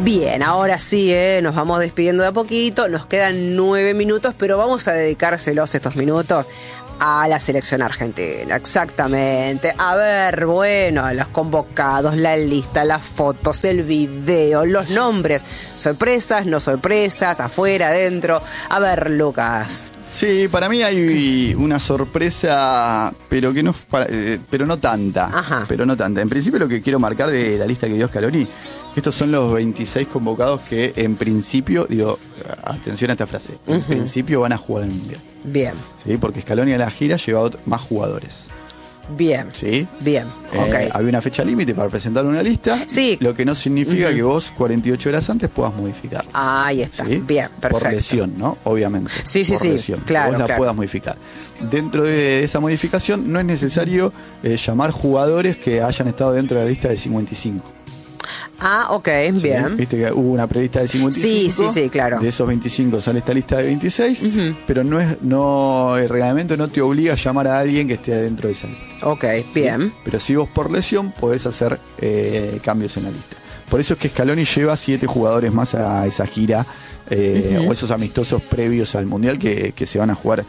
Bien, ahora sí, nos vamos despidiendo de a poquito. Nos quedan 9 minutos, pero vamos a dedicárselos estos minutos a la selección argentina. Exactamente. A ver, bueno, los convocados, la lista, las fotos, el video, los nombres. Sorpresas, no sorpresas, afuera, adentro. A ver, Lucas. Sí, para mí hay una sorpresa, pero que no, pero no tanta. Ajá. Pero no tanta. En principio, lo que quiero marcar de la lista que dio Scaloni, que estos son los 26 convocados que en principio, digo, atención a esta frase, en principio van a jugar el Mundial. Bien. Sí, porque Scaloni a la gira lleva más jugadores. Bien. ¿Sí? Bien, ok. Había una fecha límite para presentar una lista, sí. Lo que no significa que vos 48 horas antes puedas modificar. Ahí está, ¿sí? Bien, perfecto. Por lesión, ¿no? Obviamente. Sí, por lesión, claro. Que vos la puedas modificar. Dentro de esa modificación no es necesario llamar jugadores que hayan estado dentro de la lista de 55. Ah, ok, bien. Viste que hubo una prelista de 55. Sí, claro. De esos 25 sale esta lista de 26, pero el reglamento no te obliga a llamar a alguien que esté dentro de esa lista. Ok, bien. ¿Sí? Pero si vos por lesión podés hacer cambios en la lista. Por eso es que Scaloni lleva 7 jugadores más a esa gira, o esos amistosos previos al Mundial que se van a jugar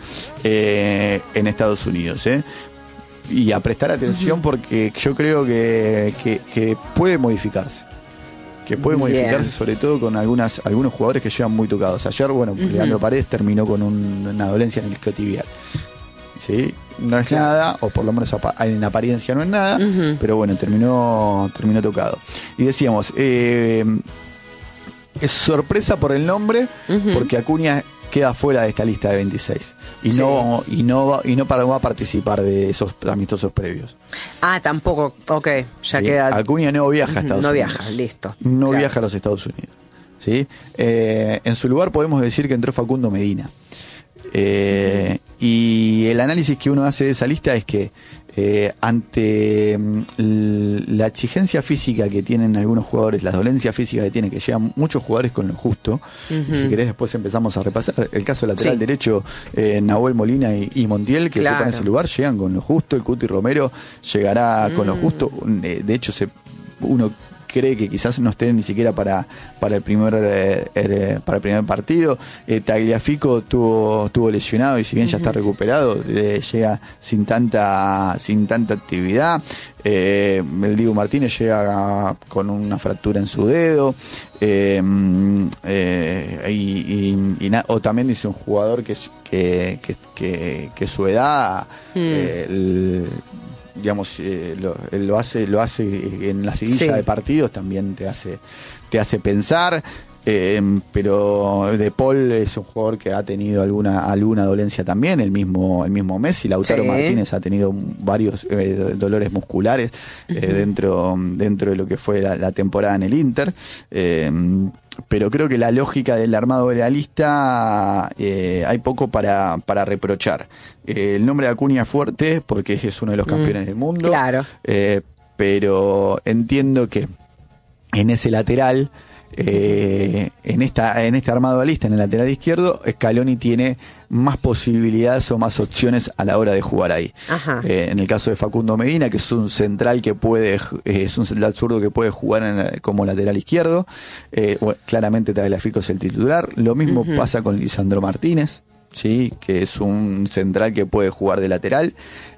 en Estados Unidos. Y a prestar atención porque yo creo que puede modificarse. Que puede modificarse sobre todo con algunos jugadores que llevan muy tocados. Ayer, bueno, Leandro Paredes terminó con una dolencia en el isquiotibial. ¿Sí? No es nada, o por lo menos en apariencia no es nada, pero bueno, terminó tocado. Y decíamos, es sorpresa por el nombre, porque Acuña queda fuera de esta lista de 26 y no va a participar de esos amistosos previos. Ah, tampoco, ok, ya queda. Acuña no viaja a Estados Unidos. No viaja, listo. No viaja a los Estados Unidos. ¿Sí? En su lugar podemos decir que entró Facundo Medina. Y el análisis que uno hace de esa lista es que ante la exigencia física que tienen algunos jugadores, las dolencias físicas que tienen, que llegan muchos jugadores con lo justo, si querés después empezamos a repasar el caso lateral derecho, Nahuel Molina y Montiel, que ocupan ese lugar, llegan con lo justo. El Cuti Romero llegará con lo justo. De hecho, uno cree que quizás no estén ni siquiera para el primer partido. Tagliafico estuvo lesionado y si bien ya está recuperado, llega sin tanta actividad. El Diego Martínez llega con una fractura en su dedo. O también dice un jugador que su edad digamos, lo hace en la seguilla de partidos, también te hace pensar. Pero De Paul es un jugador que ha tenido alguna dolencia también, el mismo Messi. Lautaro Martínez ha tenido varios dolores musculares dentro de lo que fue la temporada en el Inter. Pero creo que la lógica del armado de la lista hay poco para reprochar. El nombre de Acuña es fuerte porque es uno de los campeones del mundo. Claro. Pero entiendo que en ese lateral, en este armado de lista, en el lateral izquierdo, Scaloni tiene más posibilidades o más opciones a la hora de jugar ahí. En el caso de Facundo Medina, que es un central es un central zurdo que puede jugar como lateral izquierdo, claramente Tagliafico es el titular. Lo mismo pasa con Lisandro Martínez, ¿sí? Que es un central que puede jugar de lateral.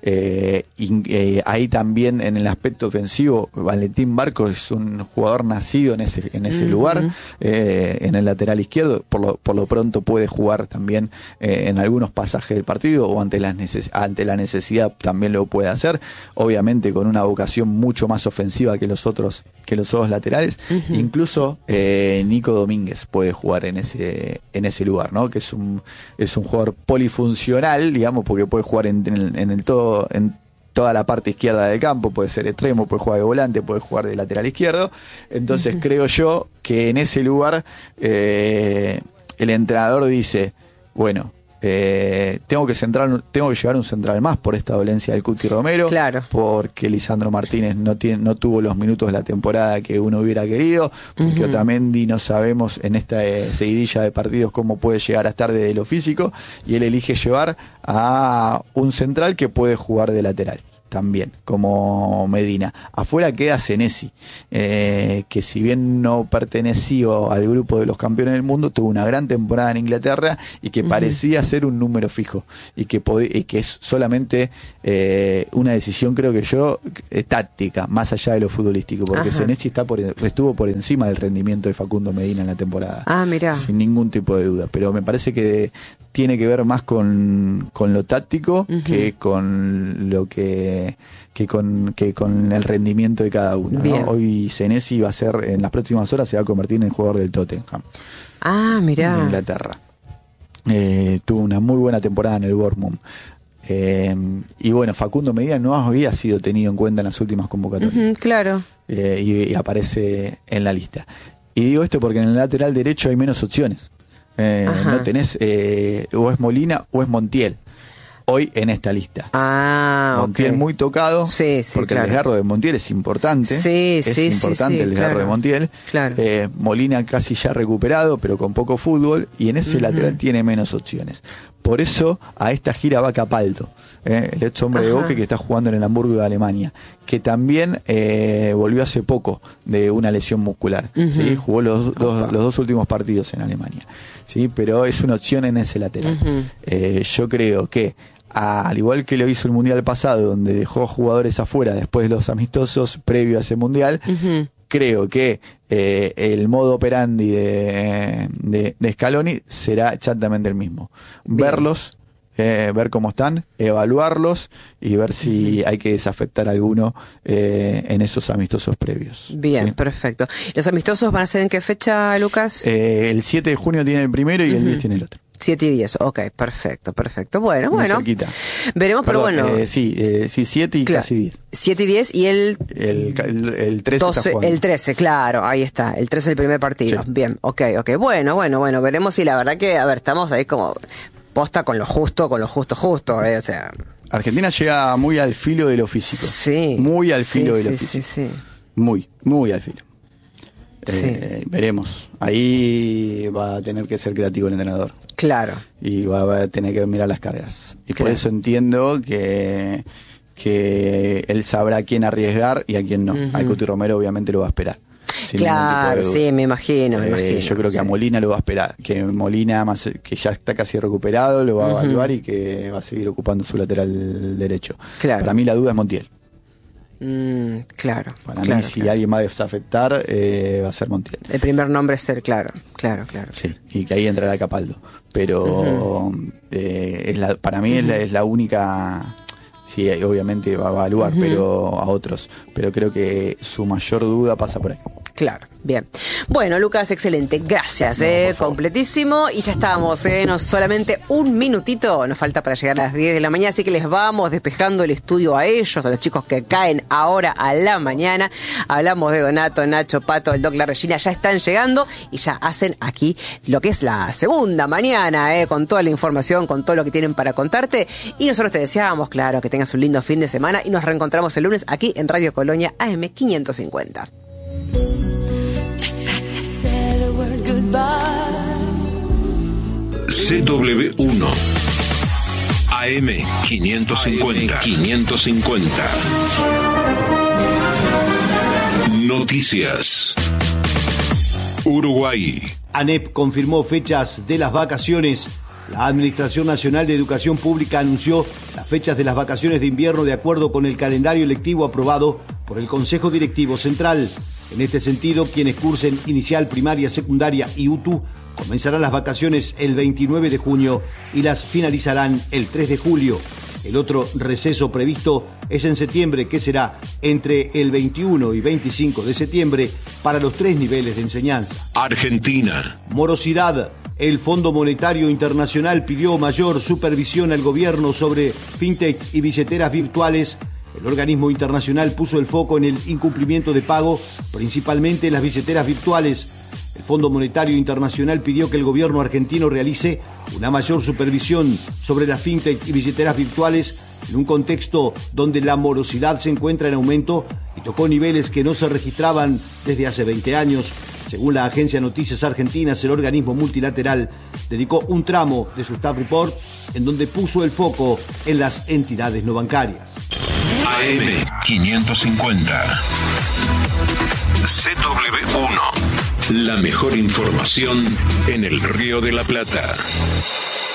Ahí también en el aspecto ofensivo, Valentín Barco es un jugador nacido en ese lugar, en el lateral izquierdo. Por lo pronto puede jugar también en algunos pasajes del partido, o ante la necesidad también lo puede hacer, obviamente con una vocación mucho más ofensiva que los otros laterales. Incluso Nico Domínguez puede jugar en ese lugar, ¿no? Que es un jugador polifuncional, digamos, porque puede jugar en toda la parte izquierda del campo, puede ser extremo, puede jugar de volante, puede jugar de lateral izquierdo. Entonces creo yo que en ese lugar el entrenador dice, bueno, tengo que llevar un central más por esta dolencia del Cuti Romero, claro, porque Lisandro Martínez no tuvo los minutos de la temporada que uno hubiera querido, porque Otamendi no sabemos en esta seguidilla de partidos cómo puede llegar a estar desde lo físico, y él elige llevar a un central que puede jugar de lateral. también, como Medina. Afuera queda Senesi, que si bien no perteneció al grupo de los campeones del mundo, tuvo una gran temporada en Inglaterra y que parecía ser un número fijo y que es solamente una decisión, creo que yo, táctica, más allá de lo futbolístico, porque Senesi estuvo por encima del rendimiento de Facundo Medina en la temporada. Mirá. Sin ningún tipo de duda, pero me parece que tiene que ver más con lo táctico que con lo que con el rendimiento de cada uno, ¿no? Hoy Senesi va a ser, en las próximas horas se va a convertir en jugador del Tottenham. Mirá. En Inglaterra. Tuvo una muy buena temporada en el Bournemouth. Y bueno, Facundo Medina no había sido tenido en cuenta en las últimas convocatorias. Claro. Y aparece en la lista. Y digo esto porque en el lateral derecho hay menos opciones. No tenés, o es Molina o es Montiel hoy en esta lista. Montiel muy tocado, porque el desgarro de Montiel es importante. Es importante el desgarro de Montiel. Claro. Molina casi ya recuperado, pero con poco fútbol, y en ese lateral tiene menos opciones. Por eso a esta gira va Capaldo, el ex hombre de Boca que está jugando en el Hamburgo de Alemania, que también volvió hace poco de una lesión muscular. ¿Sí? Jugó los dos últimos partidos en Alemania, ¿sí? Pero es una opción en ese lateral. Yo creo que al igual que lo hizo el Mundial pasado, donde dejó jugadores afuera después de los amistosos previo a ese Mundial, creo que el modo operandi de Scaloni será exactamente el mismo. Verlos, ver cómo están, evaluarlos y ver si hay que desafectar alguno en esos amistosos previos. Bien, ¿sí? Perfecto. ¿Los amistosos van a ser en qué fecha, Lucas? El 7 de junio tiene el primero y el 10 tiene el otro. 7 y 10, perfecto. Bueno. Cerquita. Veremos, pero bueno. Sí, 7 y casi 10. 7 y 10 y el 13 12, está jugando. El 13, claro, ahí está. El 13 es el primer partido. Sí. Bien, ok. Bueno, veremos si la verdad que, estamos ahí como posta con lo justo, o sea. Argentina llega muy al filo de lo físico. Sí. Muy al filo de lo físico. Sí. Muy al filo. Veremos. Ahí va a tener que ser creativo el entrenador. Claro. Y va a tener que mirar las cargas. Y por eso entiendo que él sabrá a quién arriesgar y a quién no. Al Cuti Romero obviamente lo va a esperar. Claro, sí, me imagino. Yo creo que a Molina lo va a esperar. Que Molina, que ya está casi recuperado, lo va a evaluar y que va a seguir ocupando su lateral derecho. Claro. Para mí la duda es Montiel. Claro. Para mí, si alguien va a desafectar, va a ser Montiel. El primer nombre es ser, claro. Sí, y que ahí entrará Capaldo. Pero para mí es la única. Sí, obviamente va a evaluar, pero a otros. Pero creo que su mayor duda pasa por ahí. Claro, bien. Bueno, Lucas, excelente. Gracias, completísimo. Y ya estamos, no solamente un minutito nos falta para llegar a las 10 de la mañana, así que les vamos despejando el estudio a ellos, a los chicos que caen ahora a la mañana. Hablamos de Donato, Nacho, Pato, el Doc, la Regina, ya están llegando y ya hacen aquí lo que es la segunda mañana, con toda la información, con todo lo que tienen para contarte. Y nosotros te deseamos, claro, que tengas un lindo fin de semana y nos reencontramos el lunes aquí en Radio Colonia AM 550. CW1 AM 550 Noticias. Uruguay. ANEP confirmó fechas de las vacaciones. La Administración Nacional de Educación Pública anunció las fechas de las vacaciones de invierno de acuerdo con el calendario lectivo aprobado por el Consejo Directivo Central. En este sentido, quienes cursen inicial, primaria, secundaria y UTU comenzarán las vacaciones el 29 de junio y las finalizarán el 3 de julio. El otro receso previsto es en septiembre, que será entre el 21 y 25 de septiembre para los 3 niveles de enseñanza. Argentina. Morosidad. El Fondo Monetario Internacional pidió mayor supervisión al gobierno sobre fintech y billeteras virtuales. El organismo internacional puso el foco en el incumplimiento de pago, principalmente en las billeteras virtuales. El Fondo Monetario Internacional pidió que el gobierno argentino realice una mayor supervisión sobre las fintech y billeteras virtuales en un contexto donde la morosidad se encuentra en aumento y tocó niveles que no se registraban desde hace 20 años. Según la agencia Noticias Argentinas, el organismo multilateral dedicó un tramo de su staff report en donde puso el foco en las entidades no bancarias. AM550. CW1. La mejor información en el Río de la Plata.